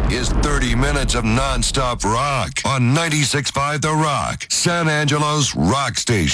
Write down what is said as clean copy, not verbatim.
is 30 minutes of nonstop rock on 96.5 The Rock, San Angelo's rock station.